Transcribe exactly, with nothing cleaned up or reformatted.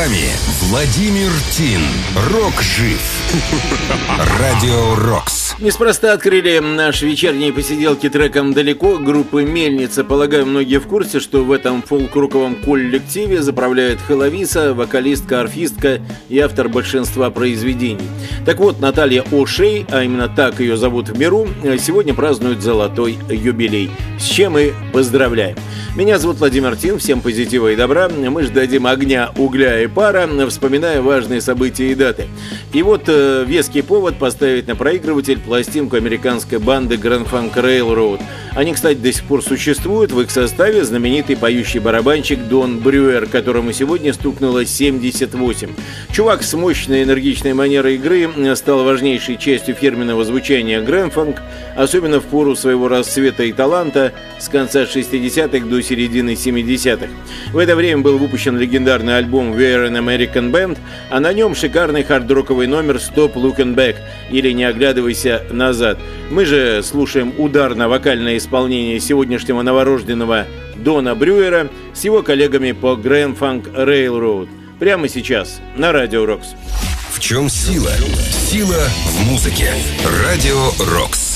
вами Владимир Тин. Рок жив. Радио Рокс. Неспроста открыли наши вечерние посиделки треком «Далеко» группы «Мельница». Полагаю, многие в курсе, что в этом фолк-роковом коллективе заправляет Хеловиса, вокалистка, арфистка и автор большинства произведений. Так вот, Наталья О'Шей, а именно так ее зовут в миру, сегодня празднует золотой юбилей. С чем и поздравляем. Меня зовут Владимир Тин, всем позитива и добра. Мы же дадим огня, угля и пара, вспоминая важные события и даты. И вот э, веский повод поставить на проигрыватель пластинку американской банды Grand Funk Railroad. Они, кстати, до сих пор существуют. В их составе знаменитый поющий барабанщик Дон Брюер, которому сегодня стукнуло семьдесят восемь. Чувак с мощной энергичной манерой игры стал важнейшей частью фирменного звучания Grand Funk, особенно в пору своего расцвета и таланта с конца шестидесятых до середины семидесятых. В это время был выпущен легендарный альбом We're an American Band, а на нем шикарный хард-роковый номер Stop Looking Back или Не оглядывайся назад. Мы же слушаем ударно-вокальное исполнение сегодняшнего новорожденного Дона Брюера с его коллегами по Grand Funk Railroad. Прямо сейчас на Радио Рокс. В чем сила? Сила в музыке. Радио Рокс.